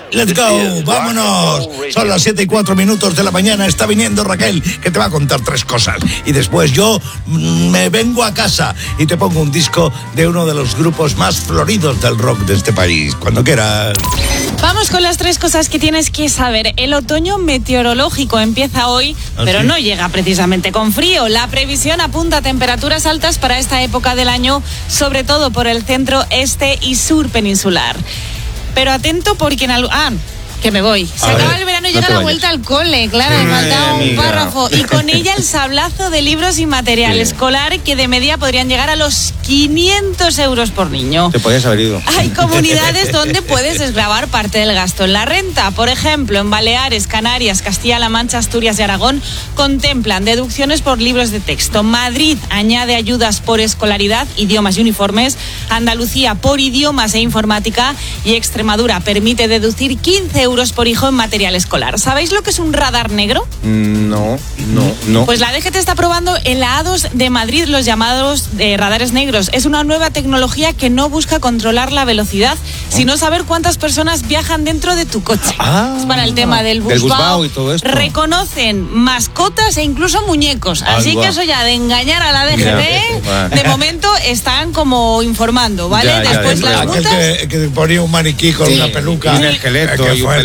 Let's go, vámonos. Son las 7:04 de la mañana. Está viniendo Raquel, que te va a contar 3 cosas. Y después yo me vengo a casa y te pongo un disco de uno de los grupos más floridos del rock de este país. Cuando quieras. Vamos con las 3 cosas que tienes que saber. El otoño meteorológico empieza hoy, pero no llega precisamente con frío. La previsión apunta a temperaturas altas para esta época del año, sobre todo por el centro, este y sur peninsular. Pero atento porque que me voy. Se acaba el verano y llega la vuelta al cole, claro, me falta un párrafo. Y con ella el sablazo de libros y material escolar que de media podrían llegar a los 500 euros por niño. Te podías haber ido. Hay comunidades donde puedes desgravar parte del gasto en la renta. Por ejemplo, en Baleares, Canarias, Castilla-La Mancha, Asturias y Aragón contemplan deducciones por libros de texto. Madrid añade ayudas por escolaridad, idiomas y uniformes. Andalucía por idiomas e informática. Y Extremadura permite deducir 15 euros por hijo en material escolar. ¿Sabéis lo que es un radar negro? No. Pues la DGT está probando en la A2 de Madrid los llamados radares negros. Es una nueva tecnología que no busca controlar la velocidad, sino saber cuántas personas viajan dentro de tu coche. Es para el tema del busbao y todo esto. Reconocen mascotas e incluso muñecos. Así que eso ya de engañar a la DGT, de momento están como informando, ¿vale? Después las multas. Que ponía un maniquí con una peluca. Y un esqueleto.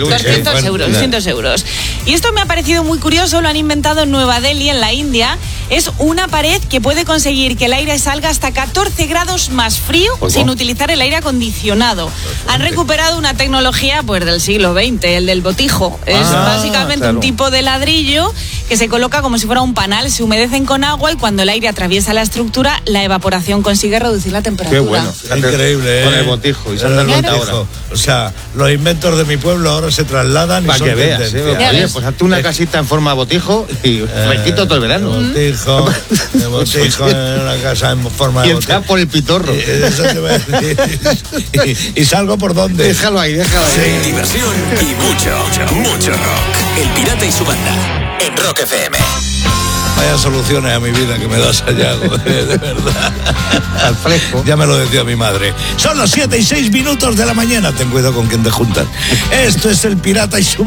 200 euros. Y esto me ha parecido muy curioso, lo han inventado en Nueva Delhi, en la India. Es una pared que puede conseguir que el aire salga hasta 14 grados más frío sin utilizar el aire acondicionado. Han recuperado una tecnología pues del siglo XX, el del botijo. Es básicamente un tipo de ladrillo que se coloca como si fuera un panal, se humedecen con agua y cuando el aire atraviesa la estructura, la evaporación consigue reducir la temperatura. Qué bueno. Increíble, Con el botijo. Y se anda el botijo. O sea, los inventos de mi pueblo ahora se trasladan para y son que veas. Oye, pues hazte una casita en forma de botijo y fresquito todo el verano. Botijo, en una casa en forma de botijo. Y botijo. entrar por el pitorro. Eso te voy a decir. ¿Y salgo por dónde? Déjalo ahí. Sí, diversión y mucho rock. El Pirata y su banda en Rock FM. Vaya soluciones a mi vida que me das allá, de verdad. Al fresco. Ya me lo decía mi madre. Son las 7:06 de la mañana. Ten cuidado con quien te juntas. Esto es el Pirata y su